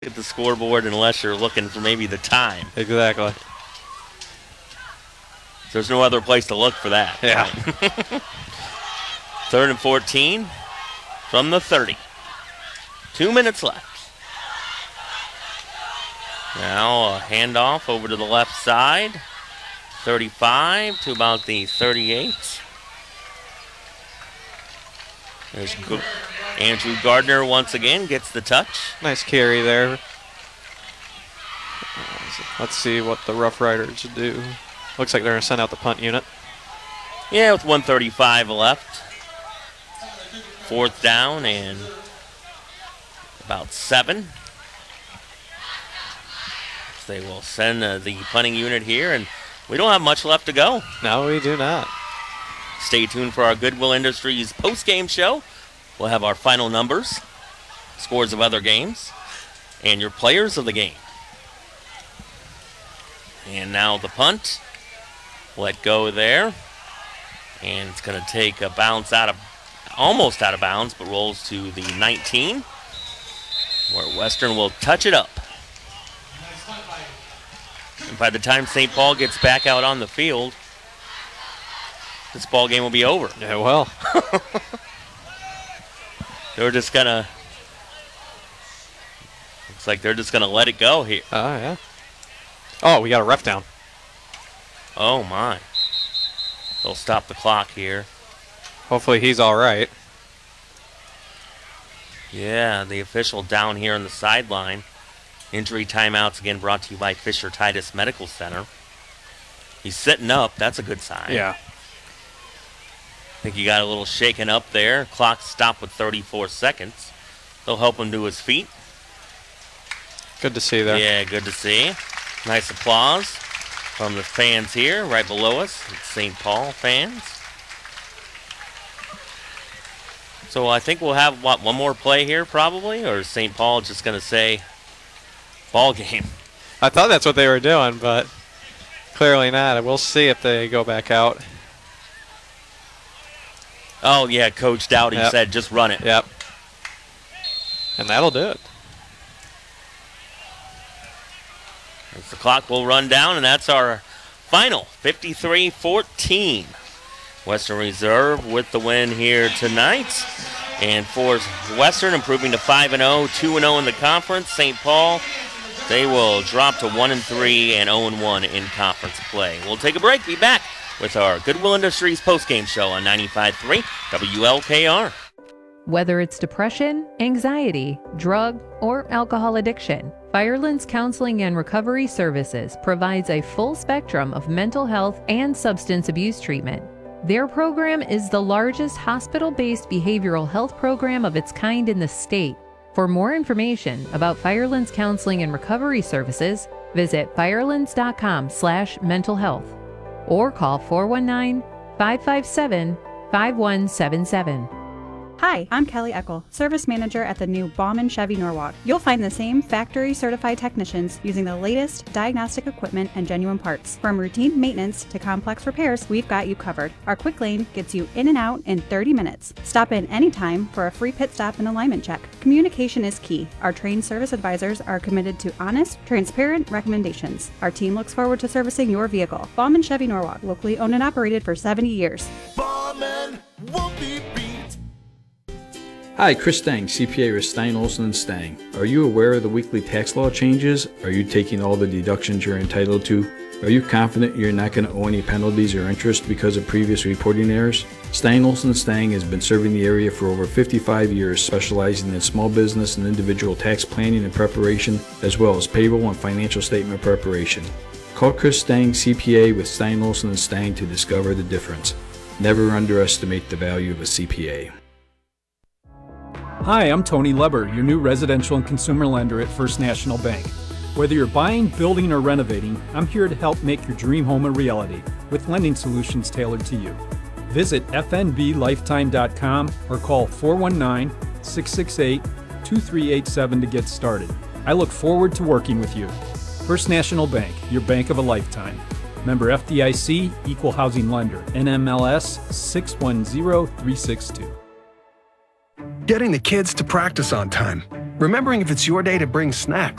at the scoreboard unless you're looking for maybe the time. Exactly. There's no other place to look for that. Yeah. Right? 3rd and 14 from the 30. 2 minutes left. Now a handoff over to the left side. 35 to about the 38. There's Andrew Gardner once again gets the touch. Nice carry there. Let's see what the Rough Riders do. Looks like they're going to send out the punt unit. Yeah, with 1:35 left. 4th down and about 7. So they will send the punting unit here, and we don't have much left to go. No, we do not. Stay tuned for our Goodwill Industries post-game show. We'll have our final numbers, scores of other games, and your players of the game. And now the punt. Let go there. And it's going to take a bounce almost out of bounds, but rolls to the 19, where Western will touch it up. And by the time St. Paul gets back out on the field, this ball game will be over. Yeah, well. They're just going to, looks like they're just going to let it go here. Oh, yeah. Oh, we got a ref down. Oh, my. They'll stop the clock here. Hopefully he's all right. Yeah, the official down here on the sideline. Injury timeouts again brought to you by Fisher Titus Medical Center. He's sitting up. That's a good sign. Yeah. I think he got a little shaken up there. Clock stopped with 34 seconds. They'll help him to his feet. Good to see there. Yeah, good to see. Nice applause from the fans here right below us. It's St. Paul fans. So I think we'll have, one more play here probably? Or is St. Paul just going to say ball game? I thought that's what they were doing, but clearly not. We'll see if they go back out. Oh, yeah, Coach Dowdy said just run it. Yep. And that'll do it. The clock will run down, and that's our final, 53-14. Western Reserve with the win here tonight. And for Western, improving to 5-0, 2-0 in the conference. St. Paul, they will drop to 1-3 and 0-1 in conference play. We'll take a break, be back with our Goodwill Industries postgame show on 95.3 WLKR. Whether it's depression, anxiety, drug, or alcohol addiction, Firelands Counseling and Recovery Services provides a full spectrum of mental health and substance abuse treatment. Their program is the largest hospital-based behavioral health program of its kind in the state. For more information about Firelands Counseling and Recovery Services, visit firelands.com/mental health or call 419-557-5177. Hi, I'm Kelly Eckel, Service Manager at the new Bauman Chevy Norwalk. You'll find the same factory-certified technicians using the latest diagnostic equipment and genuine parts. From routine maintenance to complex repairs, we've got you covered. Our quick lane gets you in and out in 30 minutes. Stop in anytime for a free pit stop and alignment check. Communication is key. Our trained service advisors are committed to honest, transparent recommendations. Our team looks forward to servicing your vehicle. Bauman Chevy Norwalk, locally owned and operated for 70 years. Bauman won't be beat. Hi, Chris Stang, CPA with Stein, Olson & Stang. Are you aware of the weekly tax law changes? Are you taking all the deductions you're entitled to? Are you confident you're not going to owe any penalties or interest because of previous reporting errors? Stein, Olson & Stang has been serving the area for over 55 years, specializing in small business and individual tax planning and preparation, as well as payroll and financial statement preparation. Call Chris Stang, CPA with Stein, Olson & Stang to discover the difference. Never underestimate the value of a CPA. Hi, I'm Tony Leber, your new residential and consumer lender at First National Bank. Whether you're buying, building, or renovating, I'm here to help make your dream home a reality with lending solutions tailored to you. Visit fnblifetime.com or call 419-668-2387 to get started. I look forward to working with you. First National Bank, your bank of a lifetime. Member FDIC, Equal Housing Lender, NMLS 610362. Getting the kids to practice on time, remembering if it's your day to bring snacks.